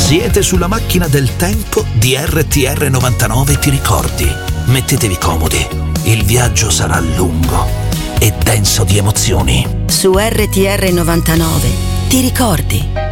Siete sulla macchina del tempo di RTR 99, ti ricordi? Mettetevi comodi, il viaggio sarà lungo e denso di emozioni. Su RTR 99, ti ricordi?